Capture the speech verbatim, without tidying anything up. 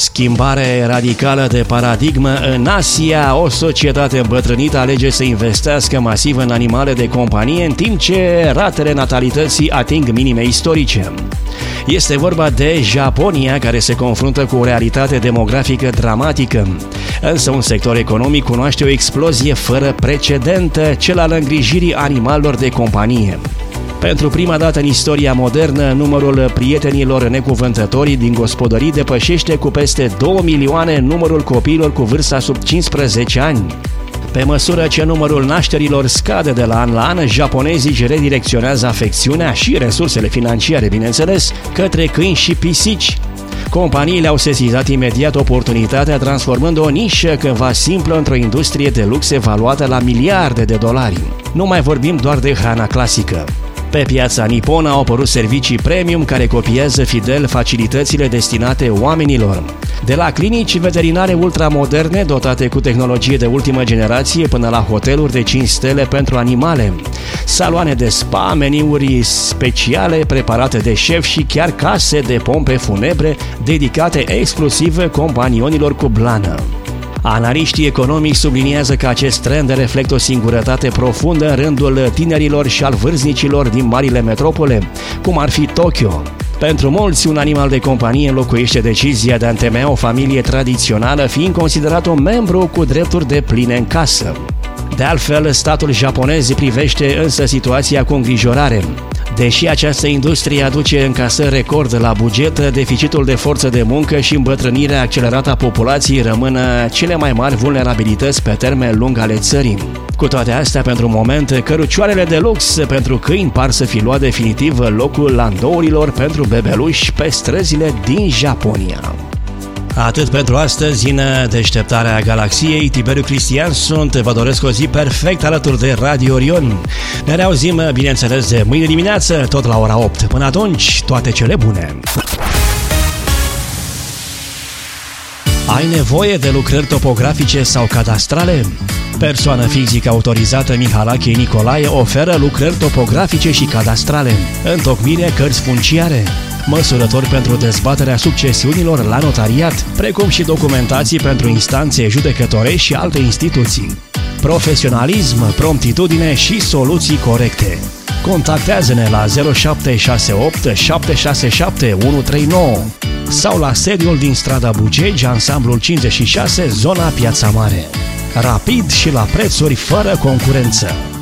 Schimbare radicală de paradigmă în Asia, o societate îmbătrânită alege să investească masiv în animale de companie, în timp ce ratele natalității ating minime istorice. Este vorba de Japonia, care se confruntă cu o realitate demografică dramatică. Însă un sector economic cunoaște o explozie fără precedent, cel al îngrijirii animalelor de companie. Pentru prima dată în istoria modernă, numărul prietenilor necuvântători din gospodării depășește cu peste două milioane numărul copiilor cu vârsta sub cincisprezece ani. Pe măsură ce numărul nașterilor scade de la an la an, japonezii își redirecționează afecțiunea și resursele financiare, bineînțeles, către câini și pisici. Companiile au sesizat imediat oportunitatea, transformând o nișă cândva simplă într-o industrie de lux evaluată la miliarde de dolari. Nu mai vorbim doar de hrana clasică. Pe piața niponă au apărut servicii premium care copiază fidel facilitățile destinate oamenilor. De la clinici veterinare ultramoderne dotate cu tehnologie de ultimă generație până la hoteluri de cinci stele pentru animale, saloane de spa, meniuri speciale preparate de șef și chiar case de pompe funebre dedicate exclusiv companionilor cu blană. Analiștii economici subliniază că acest trend reflectă o singurătate profundă în rândul tinerilor și al vârstnicilor din marile metropole, cum ar fi Tokyo. Pentru mulți, un animal de companie înlocuiește decizia de a întemeia o familie tradițională, fiind considerat un membru cu drepturi depline în casă. De altfel, statul japonez privește însă situația cu îngrijorare. Deși această industrie aduce încasări record la buget, deficitul de forță de muncă și îmbătrânirea accelerată a populației rămân cele mai mari vulnerabilități pe termen lung ale țării. Cu toate astea, pentru moment, cărucioarele de lux pentru câini par să fi luat definitiv locul landourilor pentru bebeluși pe străzile din Japonia. Atât pentru astăzi, în Deșteptarea Galaxiei. Tiberiu Cristian sunt, vă doresc o zi perfect alături de Radio Orion. Ne reauzim, bineînțeles, de mâine dimineață, tot la ora opt. Până atunci, toate cele bune! Ai nevoie de lucrări topografice sau cadastrale? Persoană fizică autorizată Mihalache Nicolae oferă lucrări topografice și cadastrale, întocmire cărți funciare, măsurători pentru dezbaterea succesiunilor la notariat, precum și documentații pentru instanțe judecătorești și alte instituții. Profesionalism, promptitudine și soluții corecte. Contactează-ne la zero șapte șase opt șapte șase șapte unu trei nouă sau la sediul din strada Bugegi, ansamblul cincizeci și șase, zona Piața Mare. Rapid și la prețuri fără concurență.